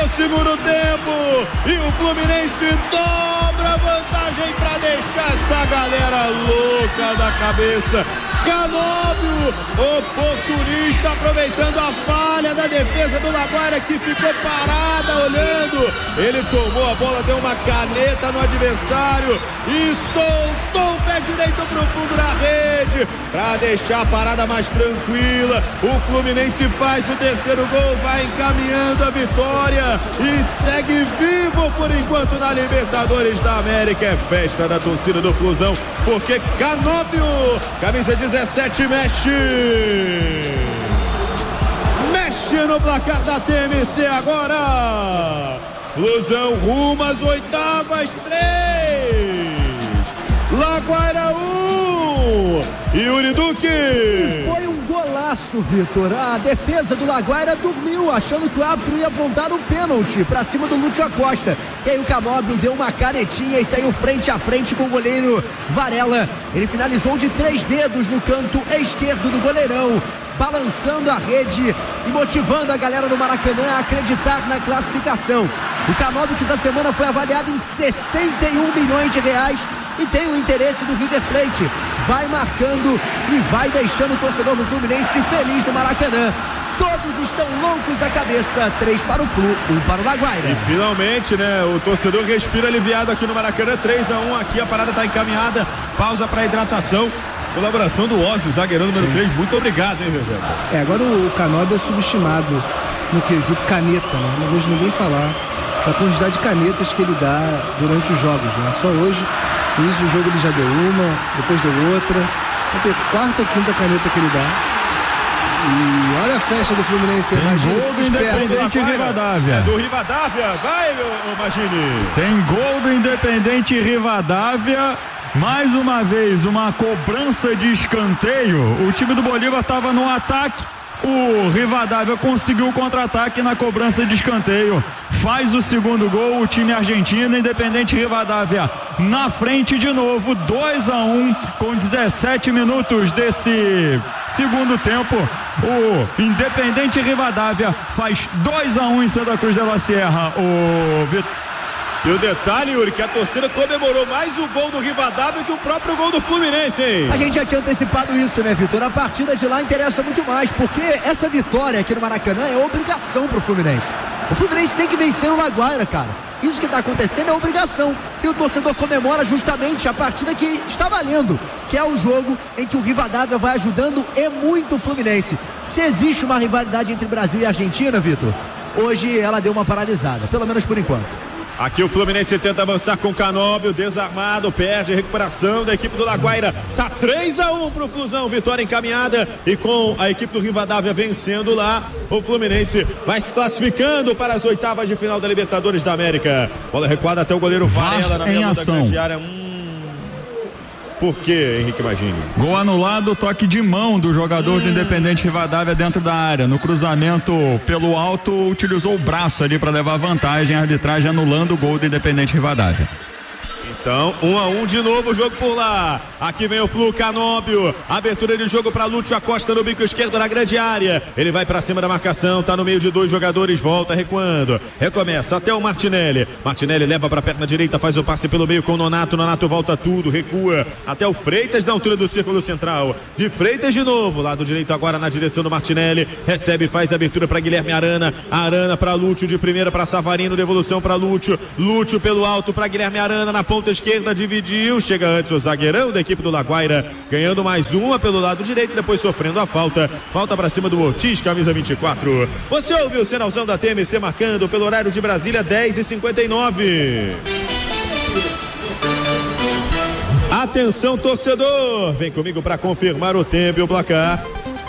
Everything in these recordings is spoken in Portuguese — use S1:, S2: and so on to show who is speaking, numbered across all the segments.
S1: segundo tempo e o Fluminense dobra a vantagem para deixar essa galera louca da cabeça. Canóbio, oportunista, aproveitando a falha da defesa do Laguaira, que ficou parada olhando. Ele tomou a bola, deu uma caneta no adversário e soltou o pé direito pro fundo da rede para deixar a parada mais tranquila. O Fluminense faz o terceiro gol, vai encaminhando a vitória e segue vivo por enquanto na Libertadores da América. É festa da torcida do Flusão, porque Canóbio, camisa 17, mexe no placar da TMC agora. Flusão rumo às oitavas, 3, Laguaira 1, Yuri Duque.
S2: E foi um golaço, Vitor. A defesa do Laguaira dormiu, achando que o árbitro ia apontar um pênalti pra cima do Lúcio Acosta. E aí o Canóbio deu uma canetinha e saiu frente a frente com o goleiro Varela. Ele finalizou de 3 dedos no canto esquerdo do goleirão, balançando a rede e motivando a galera do Maracanã a acreditar na classificação. O Canóbio, que essa semana foi avaliado em 61 milhões de reais e tem o interesse do River Plate, vai marcando e vai deixando o torcedor do Fluminense feliz no Maracanã. Todos estão loucos da cabeça. 3 para o Flu, 1 para o Laguaira.
S1: E finalmente, né, o torcedor respira aliviado aqui no Maracanã. 3-1, aqui a parada está encaminhada. Pausa para hidratação. Colaboração do Ósio, zagueirão número 3. Muito obrigado, hein, Roberto?
S3: Agora o Canóbio é subestimado no quesito caneta, né? Não vejo ninguém falar da quantidade de canetas que ele dá durante os jogos, né? Só hoje, no início do jogo ele já deu uma, depois deu outra. Vai ter 4ª ou 5ª caneta que ele dá. E olha a festa do Fluminense.
S4: Tem gol do Independente Rivadavia.
S1: É do Rivadavia, vai, Magini.
S4: Tem gol do Independente Rivadavia. Mais uma vez, uma cobrança de escanteio. O time do Bolívar estava no ataque. O Rivadavia conseguiu o contra-ataque na cobrança de escanteio. Faz o segundo gol, o time argentino. Independente Rivadavia na frente de novo, 2-1 com 17 minutos desse segundo tempo. O Independente Rivadavia faz 2-1 em Santa Cruz de la Sierra.
S1: E o detalhe, Yuri, que a torcida comemorou mais o gol do Rivadavia que o próprio gol do Fluminense, hein?
S2: A gente já tinha antecipado isso, né, Vitor? A partida de lá interessa muito mais, porque essa vitória aqui no Maracanã é obrigação pro Fluminense. O Fluminense tem que vencer o Laguaira, cara. Isso que está acontecendo é obrigação. E o torcedor comemora justamente a partida que está valendo, que é o jogo em que o Rivadavia vai ajudando e muito o Fluminense. Se existe uma rivalidade entre Brasil e Argentina, Vitor, hoje ela deu uma paralisada, pelo menos por enquanto.
S1: Aqui o Fluminense tenta avançar com o Canóbio, desarmado, perde a recuperação da equipe do Laguaira. Tá 3-1 pro Flusão, vitória encaminhada, e com a equipe do Rivadavia vencendo lá, o Fluminense vai se classificando para as oitavas de final da Libertadores da América. Bola recuada até o goleiro Varela na meia da grande área. Por quê, Henrique Magini?
S4: Gol anulado, toque de mão do jogador do Independente Rivadavia dentro da área. No cruzamento pelo alto, utilizou o braço ali para levar vantagem. A arbitragem anulando o gol do Independente Rivadavia.
S1: Então, 1-1 de novo o jogo por lá. Aqui vem o Flu, Canóbio. Abertura de jogo para Lúcio Acosta no bico esquerdo na grande área. Ele vai para cima da marcação, tá no meio de 2 jogadores, volta recuando. Recomeça até o Martinelli. Martinelli leva para a perna direita, faz o passe pelo meio com o Nonato. Nonato volta tudo, recua até o Freitas na altura do círculo central. De Freitas de novo, lado direito agora na direção do Martinelli. Recebe, faz a abertura para Guilherme Arana. Arana para Lúcio, de primeira para Savarino, devolução para Lúcio. Lúcio pelo alto para Guilherme Arana na ponta esquerda, dividiu, chega antes o zagueirão da equipe do Laguaira, ganhando mais uma pelo lado direito, depois sofrendo a falta para cima do Ortiz, camisa 24. Você ouviu o sinalzão da TMC marcando pelo horário de Brasília, 10h59. Atenção, torcedor, vem comigo para confirmar o tempo e o placar.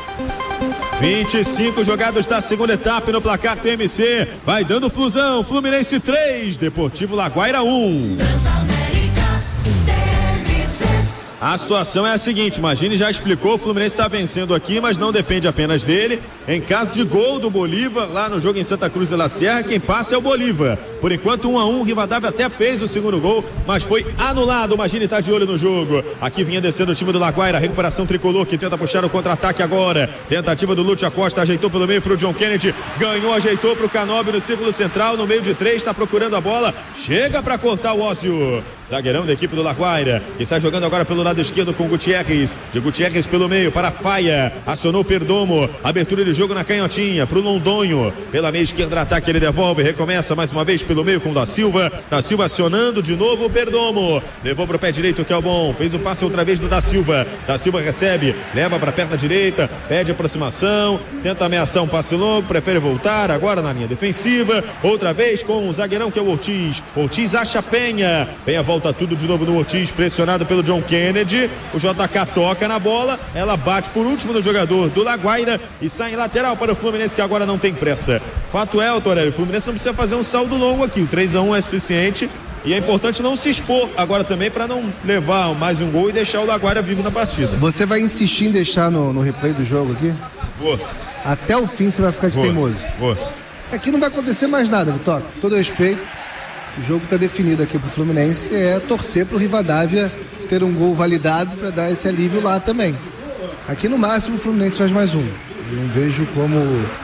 S1: 25 jogados da segunda etapa no placar TMC, vai dando Flusão, Fluminense 3, Deportivo Laguaira 1. A situação é a seguinte, Magini já explicou, o Fluminense está vencendo aqui, mas não depende apenas dele. Em caso de gol do Bolívar, lá no jogo em Santa Cruz de la Sierra, quem passa é o Bolívar. Por enquanto 1-1, o Rivadavia até fez o segundo gol, mas foi anulado. O Magini está de olho no jogo. Aqui vinha descendo o time do Laguaira, recuperação tricolor que tenta puxar o contra-ataque agora. Tentativa do Lúcio Acosta, ajeitou pelo meio para o John Kennedy, ganhou, ajeitou para o Canóbio no círculo central, no meio de 3, está procurando a bola, chega para cortar o Ócio. Zagueirão da equipe do Laguaira, que está jogando agora pelo lado esquerdo com Gutierrez, de Gutierrez pelo meio para Faia, acionou o Perdomo, abertura de jogo na canhotinha para o Londonho, pela meia esquerda do ataque, ele devolve, recomeça mais uma vez pelo meio com o Da Silva acionando de novo o Perdomo, levou para o pé direito que é o bom, fez o passe outra vez do Da Silva recebe, leva para a perna direita, pede aproximação, tenta ameaçar um passe longo, prefere voltar, agora na linha defensiva, outra vez com o zagueirão que é o Ortiz acha Penha volta tudo de novo no Ortiz, pressionado pelo John Kennedy, o JK toca na bola, ela bate por último no jogador do Laguaira e sai em lateral para o Fluminense, que agora não tem pressa. Fato é, Torelli, o Fluminense não precisa fazer um saldo longo aqui, o 3-1 é suficiente e é importante não se expor agora também para não levar mais um gol e deixar o Laguaira vivo na partida.
S3: Você vai insistir em deixar no replay do jogo aqui?
S1: Vou.
S3: Até o fim você vai ficar de teimoso?
S1: Vou.
S3: Aqui não vai acontecer mais nada, Vitória, com todo respeito. O jogo está definido aqui pro Fluminense, é torcer pro Rivadavia ter um gol validado para dar esse alívio lá também. Aqui no máximo o Fluminense faz mais um. Eu não vejo como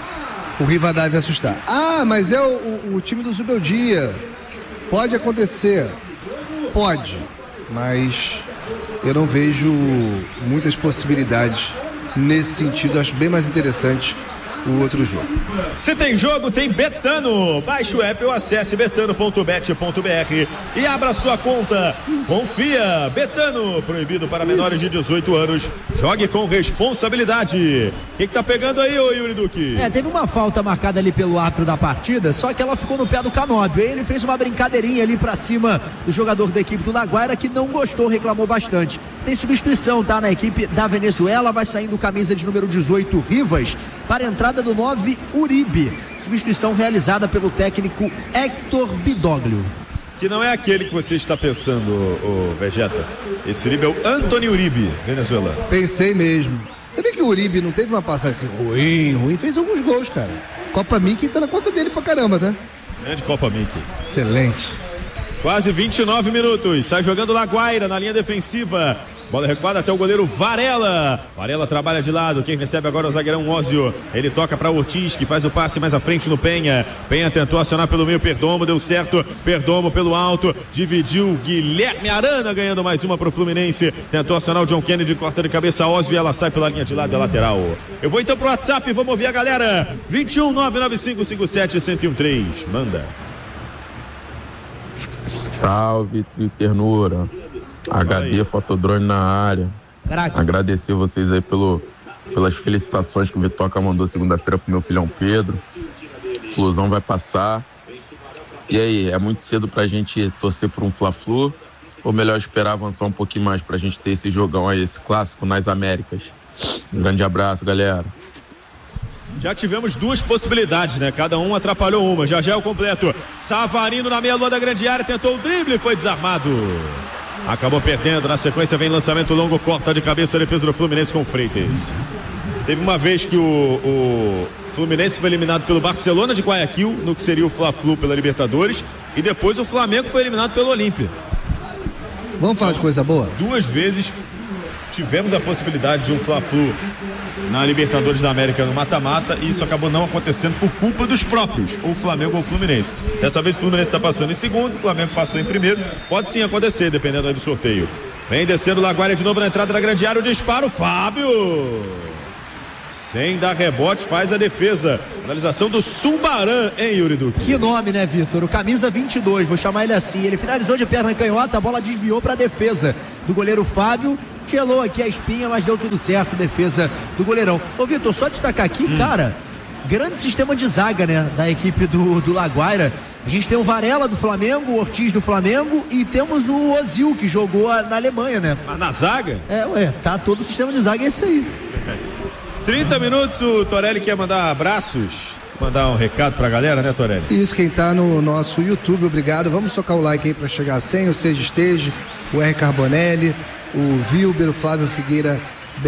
S3: o Rivadavia assustar. Ah, mas é o time do Zubeldia. Pode acontecer. Pode. Mas eu não vejo muitas possibilidades nesse sentido. Acho bem mais interessante o outro jogo.
S1: Se tem jogo, tem Betano. Baixe o app ou acesse betano.bet.br e abra sua conta. Confia. Betano, proibido para menores de 18 anos. Jogue com responsabilidade. O que tá pegando aí, ô Yuri Duque?
S2: Teve uma falta marcada ali pelo árbitro da partida, só que ela ficou no pé do Canóbio. Ele fez uma brincadeirinha ali pra cima do jogador da equipe do Laguaira, que não gostou, reclamou bastante. Tem substituição, tá? Na equipe da Venezuela, vai saindo camisa de número 18, Rivas, para a entrada do 9, Uribe. Substituição realizada pelo técnico Héctor Bidoglio.
S1: Que não é aquele que você está pensando, o Vegeta. Esse Uribe é o Antony Uribe, Venezuela.
S3: Pensei mesmo. Sabia que o Uribe não teve uma passagem assim ruim? Fez alguns gols, cara. Copa Mickey tá na conta dele pra caramba, tá?
S1: Grande Copa Mickey.
S3: Excelente.
S1: Quase 29 minutos. Sai jogando Laguaira na linha defensiva. Bola recuada até o goleiro Varela. Varela trabalha de lado. Quem recebe agora é o zagueirão Ózio. Ele toca para Ortiz, que faz o passe mais à frente no Penha. Penha tentou acionar pelo meio, Perdomo, deu certo. Perdomo pelo alto, dividiu. Guilherme Arana ganhando mais uma para o Fluminense. Tentou acionar o John Kennedy, corta de cabeça Ózio e ela sai pela linha de lado da lateral. Eu vou então pro WhatsApp, vamos ouvir a galera. 21 995 57 1013. Manda.
S5: Salve, Trio Ternura. HD Fotodrone na área.
S2: Caraca.
S5: Agradecer vocês aí pelas felicitações que o Vitoca mandou segunda-feira pro meu filhão Pedro. Flusão vai passar. E aí, é muito cedo pra gente torcer por um Fla-Flu? Ou melhor esperar avançar um pouquinho mais pra gente ter esse jogão aí, esse clássico nas Américas? Um grande abraço, galera.
S1: Já tivemos duas possibilidades, né? Cada um atrapalhou uma. Já é o completo. Savarino na meia-lua da grande área, tentou o drible e foi desarmado. Acabou perdendo, na sequência vem lançamento longo, corta de cabeça a defesa do Fluminense com Freitas. Teve uma vez que o Fluminense foi eliminado pelo Barcelona de Guayaquil, no que seria o Fla-Flu pela Libertadores, e depois o Flamengo foi eliminado pelo Olímpia.
S3: Vamos falar de coisa boa?
S1: Duas vezes tivemos a possibilidade de um Fla-Flu na Libertadores da América no mata-mata, e isso acabou não acontecendo por culpa dos próprios, ou Flamengo ou Fluminense. Dessa vez o Fluminense está passando em segundo, o Flamengo passou em primeiro. Pode sim acontecer, dependendo aí do sorteio. Vem descendo o Laguaira de novo na entrada da grande área, o disparo, Fábio! Sem dar rebote, faz a defesa. Finalização do Sumbaran, hein, Yuri Duque?
S2: Que nome, né, Vitor? O camisa 22, vou chamar ele assim. Ele finalizou de perna canhota, a bola desviou para a defesa do goleiro Fábio. Gelou aqui a espinha, mas deu tudo certo, defesa do goleirão. Ô, Vitor, só destacar aqui, cara, grande sistema de zaga, né, da equipe do Laguaira. A gente tem o Varela do Flamengo, o Ortiz do Flamengo e temos o Ozil, que jogou na Alemanha, né?
S1: Mas na zaga?
S2: Tá todo o sistema de zaga esse aí.
S1: 30 minutos, o Torelli quer mandar abraços, mandar um recado pra galera, né, Torelli?
S3: Isso, quem tá no nosso YouTube, obrigado. Vamos socar o like aí pra chegar a 100, o Seja Esteja, o R Carbonelli, o Wilber, o Flávio Figueira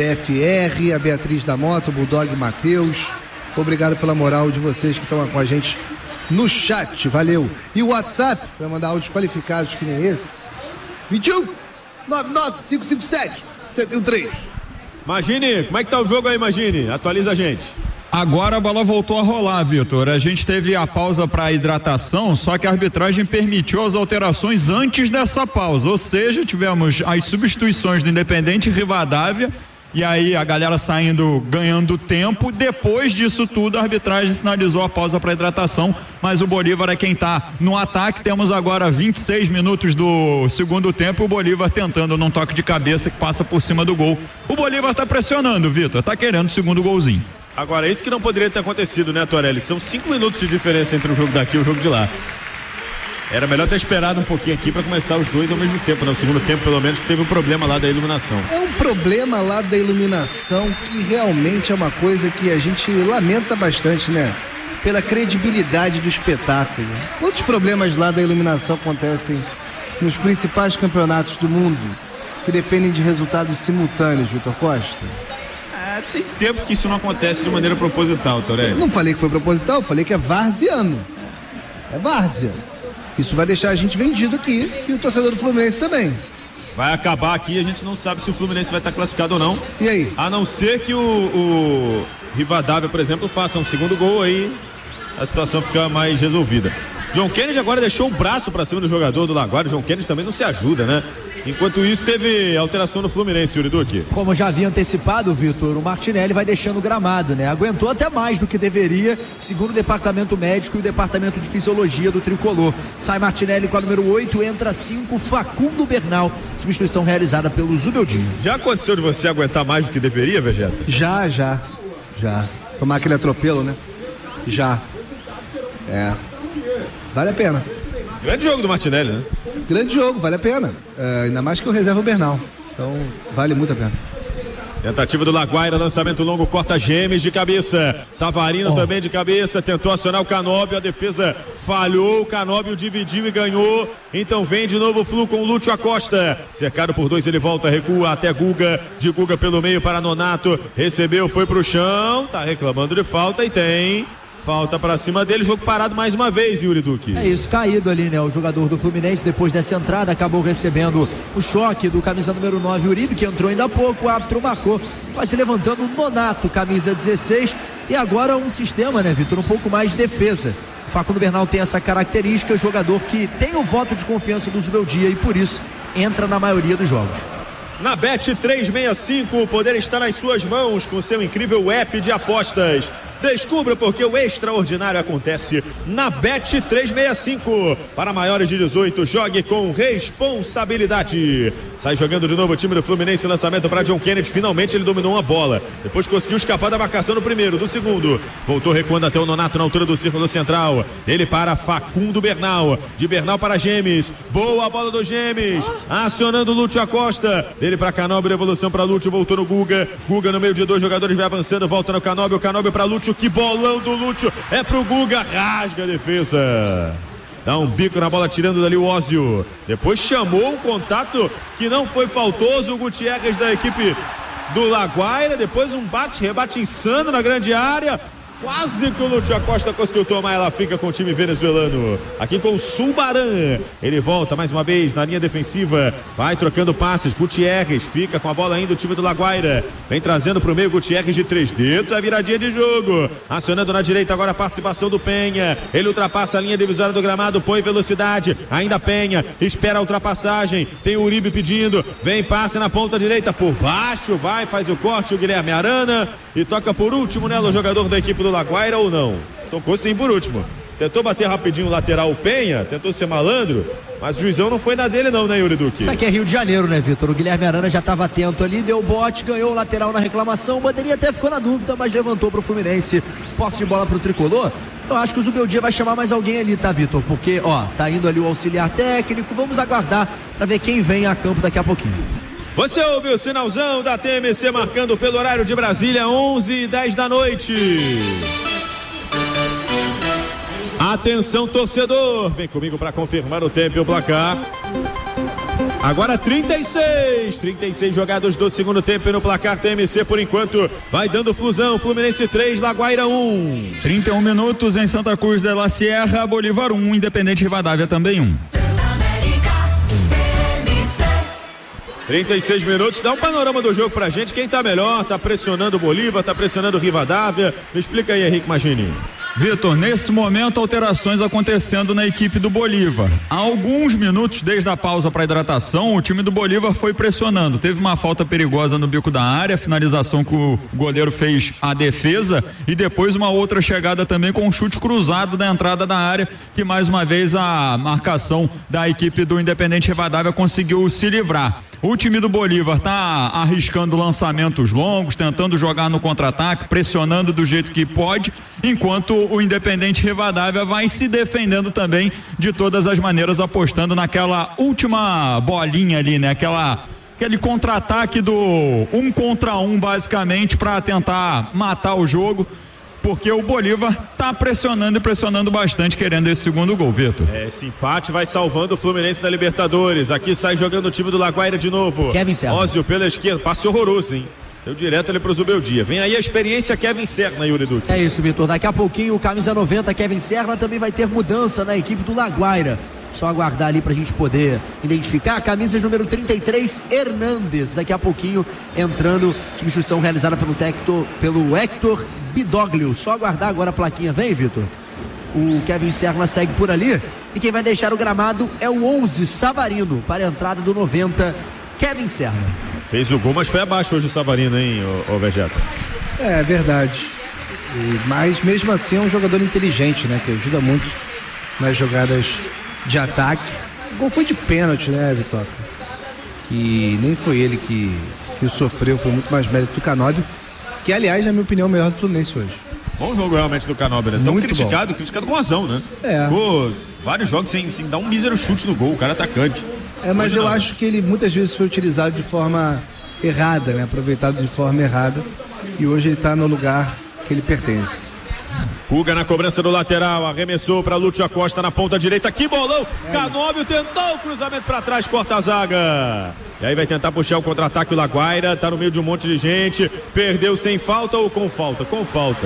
S3: BFR, a Beatriz da Moto, o Bulldog Matheus. Obrigado pela moral de vocês que estão com a gente no chat, valeu. E o WhatsApp, para mandar áudios qualificados que nem esse, 21 99 557 713.
S1: Imagine, como é que tá o jogo aí, Imagine? Atualiza a gente.
S4: Agora a bola voltou a rolar, Vitor. A gente teve a pausa para hidratação, só que a arbitragem permitiu as alterações antes dessa pausa. Ou seja, tivemos as substituições do Independente Rivadavia e aí a galera saindo, ganhando tempo. Depois disso tudo, a arbitragem sinalizou a pausa para hidratação, mas o Bolívar é quem tá no ataque. Temos agora 26 minutos do segundo tempo, o Bolívar tentando num toque de cabeça que passa por cima do gol. O Bolívar tá pressionando, Vitor, tá querendo o segundo golzinho.
S1: Agora, isso que não poderia ter acontecido, né, Torelli? São 5 minutos de diferença entre o jogo daqui e o jogo de lá. Era melhor ter esperado um pouquinho aqui para começar os dois ao mesmo tempo, né? O segundo tempo, pelo menos, que teve um problema lá da iluminação.
S3: É um problema lá da iluminação que realmente é uma coisa que a gente lamenta bastante, né? Pela credibilidade do espetáculo. Quantos problemas lá da iluminação acontecem nos principais campeonatos do mundo que dependem de resultados simultâneos, Vitor Costa?
S1: Tem tempo que isso não acontece de maneira proposital, Torelli.
S3: Eu não falei que foi proposital, eu falei que é varziano. É várzea. Isso vai deixar a gente vendido aqui e o torcedor do Fluminense também.
S1: Vai acabar aqui e a gente não sabe se o Fluminense vai estar classificado ou não.
S3: E aí?
S1: A não ser que o Rivadavia, por exemplo, faça um segundo gol, aí a situação fica mais resolvida. John Kennedy agora deixou o braço para cima do jogador do Laguário. O John Kennedy também não se ajuda, né? Enquanto isso, teve alteração no Fluminense, Yuri Duque.
S2: Como já havia antecipado, Vitor, o Martinelli vai deixando o gramado, né? Aguentou até mais do que deveria, segundo o departamento médico e o departamento de fisiologia do Tricolor. Sai Martinelli com a número 8, entra 5, Facundo Bernal. Substituição realizada pelo Zubeldia.
S1: Já aconteceu de você aguentar mais do que deveria, Vegeta?
S3: Já. Tomar aquele atropelo, né? Já. Vale a pena.
S1: Grande jogo do Martinelli, né?
S3: Grande jogo, vale a pena. Ainda mais que eu reservo o Bernal. Então, vale muito a pena.
S1: Tentativa do Laguaira, lançamento longo, corta Gemes de cabeça. Savarino também de cabeça, tentou acionar o Canóbio, a defesa falhou, o Canóbio dividiu e ganhou. Então vem de novo o Flu com o Lúcio Acosta. Cercado por 2, ele volta, recua até Guga. De Guga pelo meio para Nonato. Recebeu, foi pro chão, tá reclamando de falta e tem falta pra cima dele, jogo parado mais uma vez, Yuri Duque.
S2: É isso, caído ali, né? O jogador do Fluminense, depois dessa entrada, acabou recebendo o choque do camisa número 9, Uribe, que entrou ainda há pouco, o árbitro marcou, vai se levantando o Nonato, camisa 16, e agora um sistema, né, Vitor, um pouco mais de defesa. O Facundo Bernal tem essa característica, jogador que tem o voto de confiança do Zubeldia e por isso entra na maioria dos jogos.
S1: Na Bet365, o poder está nas suas mãos com seu incrível app de apostas. Descubra porque o extraordinário acontece na Bet365. Para maiores de 18, jogue com responsabilidade. Sai jogando de novo o time do Fluminense, lançamento para John Kennedy. Finalmente ele dominou uma bola. Depois conseguiu escapar da marcação no primeiro, do segundo. Voltou recuando até o Nonato na altura do círculo central. Ele para Facundo Bernal. De Bernal para Gemes. Boa bola do Gemes. Acionando o Lúcio Acosta. Ele para Canóbio, devolução para Lúcio. Voltou no Guga. Guga no meio de 2 jogadores, vai avançando. Volta no Canóbio. O Canóbio para Lúcio. Que bolão do Lúcio, é pro Guga, rasga a defesa, dá um bico na bola, tirando dali o Ósio, depois chamou um contato que não foi faltoso, o Gutierrez da equipe do Laguaira, depois um rebate insano na grande área, quase que o Lúcio Acosta conseguiu tomar, ela fica com o time venezuelano, aqui com o Sulbaran, ele volta mais uma vez na linha defensiva, vai trocando passes, Gutierrez fica com a bola ainda, o time do Laguaira, vem trazendo pro meio, Gutierrez de 3 dedos, a viradinha de jogo, acionando na direita agora a participação do Penha, ele ultrapassa a linha divisória do gramado, põe velocidade, ainda Penha, espera a ultrapassagem, tem o Uribe pedindo, vem passe na ponta direita, por baixo, vai, faz o corte, o Guilherme Arana, e toca por último nela o jogador da equipe do Laguaira ou não? Tocou sim por último. Tentou bater rapidinho o lateral, o Penha, tentou ser malandro, mas o juizão não foi na dele não, né, Yuri Duque?
S2: Isso aqui é Rio de Janeiro, né, Vitor? O Guilherme Arana já estava atento ali, deu bote, ganhou o lateral na reclamação, o bandeirinha até ficou na dúvida, mas levantou pro Fluminense, posse de bola pro Tricolor. Eu acho que o Zubeldia vai chamar mais alguém ali, tá, Vitor? Porque, tá indo ali o auxiliar técnico, vamos aguardar para ver quem vem a campo daqui a pouquinho.
S1: Você ouve o sinalzão da TMC marcando pelo horário de Brasília, 11h10 da noite. Atenção, torcedor, vem comigo para confirmar o tempo e o placar. Agora 36 jogados do segundo tempo e no placar TMC por enquanto vai dando Flusão, Fluminense 3, Laguaira 1.
S4: 31 minutos em Santa Cruz de la Sierra, Bolívar 1, Independente Rivadavia também 1.
S1: 36 minutos, dá um panorama do jogo pra gente, quem tá melhor, tá pressionando o Bolívar, tá pressionando o Rivadavia, me explica aí, Henrique Magini.
S4: Vitor, nesse momento alterações acontecendo na equipe do Bolívar. Há alguns minutos desde a pausa para hidratação, o time do Bolívar foi pressionando. Teve uma falta perigosa no bico da área, finalização que o goleiro fez a defesa e depois uma outra chegada também com um chute cruzado na entrada da área, que mais uma vez a marcação da equipe do Independente Rivadavia conseguiu se livrar. O time do Bolívar tá arriscando lançamentos longos, tentando jogar no contra-ataque, pressionando do jeito que pode, enquanto o Independente Rivadavia vai se defendendo também de todas as maneiras, apostando naquela última bolinha ali, né? Aquele contra-ataque do 1 contra 1 basicamente para tentar matar o jogo, porque o Bolívar tá pressionando e pressionando bastante, querendo esse segundo gol, Vitor.
S1: Esse empate vai salvando o Fluminense da Libertadores. Aqui sai jogando o time do Laguaira de novo.
S2: Kevin Serna.
S1: Ózio pela esquerda, passe horroroso, hein? Deu direto ali pro Zubeldia. Vem aí a experiência Kevin Serna, Yuri Duque.
S2: É isso, Vitor. Daqui a pouquinho o camisa 90, Kevin Serna, também vai ter mudança na equipe do Laguaira. Só aguardar ali pra gente poder identificar. A camisa número 33, Hernandes. Daqui a pouquinho entrando, substituição realizada pelo Hector Bidoglio. Só aguardar agora a plaquinha. Vem, Vitor. O Kevin Serna segue por ali. E quem vai deixar o gramado é o 11, Savarino, para a entrada do 90, Kevin Serna.
S1: Fez o gol, mas foi abaixo hoje o Savarino, hein, ô Vegeta?
S3: É verdade. Mas mesmo assim é um jogador inteligente, né? Que ajuda muito nas jogadas de ataque. O gol foi de pênalti, né, Vitoca? Que nem foi ele que sofreu, foi muito mais mérito do Canóbio, que aliás, na minha opinião, é o melhor do Fluminense hoje.
S1: Bom jogo realmente do Canóbio, né? Tão
S3: Muito
S1: criticado com razão, né? Ficou vários jogos sem dar um mísero chute no gol, o cara é atacante.
S3: Mas eu acho que ele muitas vezes foi utilizado de forma errada, né? Aproveitado de forma errada, e hoje ele tá no lugar que ele pertence.
S1: Guga na cobrança do lateral, arremessou para Lúcio Acosta na ponta direita, que bolão, Canóbio tentou o cruzamento para trás, corta a zaga, e aí vai tentar puxar o contra-ataque o Laguaira, tá no meio de um monte de gente, perdeu sem falta ou com falta? Com falta.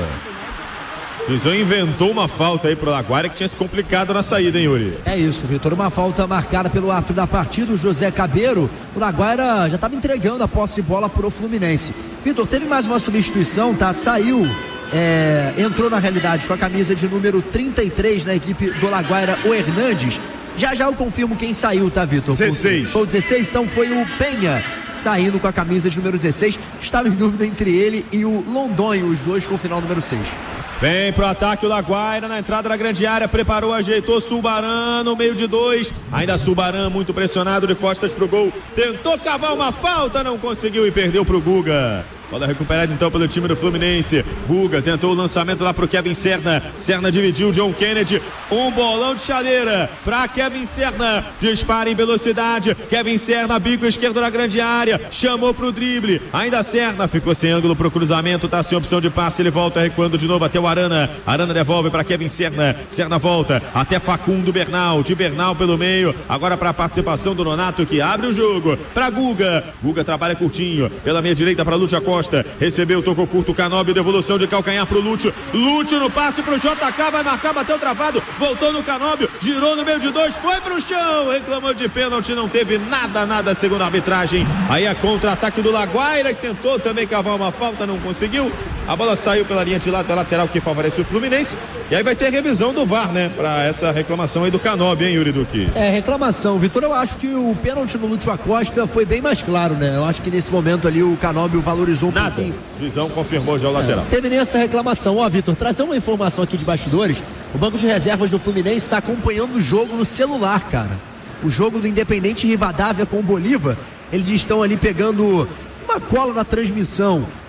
S1: O Juizão inventou uma falta aí pro Laguaira que tinha se complicado na saída, hein, Yuri?
S2: É isso, Vitor, uma falta marcada pelo árbitro da partida, o José Cabeiro. O Laguaira já estava entregando a posse de bola pro Fluminense. Vitor, teve mais uma substituição, tá? Saiu, entrou na realidade com a camisa de número 33 na equipe do Laguaira, o Hernandes. Já eu confirmo quem saiu, tá, Vitor?
S1: 16.
S2: Foi o 16, então foi o Penha saindo com a camisa de número 16. Estava em dúvida entre ele e o Londonho, os dois com o final número 6.
S1: Vem pro ataque o Laguaira na entrada da grande área, preparou, ajeitou, Subaran no meio de dois, ainda Subaran muito pressionado de costas pro gol, tentou cavar uma falta, não conseguiu e perdeu pro Guga. Bola recuperada então pelo time do Fluminense. Guga tentou o lançamento lá pro Kevin Serna. Serna dividiu, John Kennedy. Um bolão de chaleira pra Kevin Serna. Dispara em velocidade. Kevin Serna, bico esquerdo na grande área. Chamou pro drible. Ainda Serna ficou sem ângulo pro cruzamento. Tá sem opção de passe. Ele volta recuando de novo até o Arana. Arana devolve pra Kevin Serna. Serna volta até Facundo Bernal. De Bernal pelo meio. Agora pra participação do Nonato que abre o jogo. Pra Guga. Guga trabalha curtinho. Pela meia direita pra Lúcio Acosta. Recebeu, tocou curto, Canóbio, devolução de calcanhar pro Lúcio. Lúcio no passe pro JK, vai marcar, bateu travado, voltou no Canóbio, girou no meio de dois, foi pro chão, reclamou de pênalti, não teve nada segundo a arbitragem. Aí a contra-ataque do Laguaira, que tentou também cavar uma falta, não conseguiu. A bola saiu pela linha de lateral que favorece o Fluminense. E aí vai ter revisão do VAR, né? Pra essa reclamação aí do Canóbio, hein, Yuri Duque?
S2: Reclamação, Vitor. Eu acho que o pênalti no Lúcio Acosta foi bem mais claro, né? Eu acho que nesse momento ali o Canóbio valorizou um pouquinho.
S1: O juizão confirmou já o lateral.
S2: Teve nessa reclamação. Vitor, trazer uma informação aqui de bastidores. O banco de reservas do Fluminense está acompanhando o jogo no celular, cara. O jogo do Independente Rivadavia com o Bolívar. Eles estão ali pegando uma cola da transmissão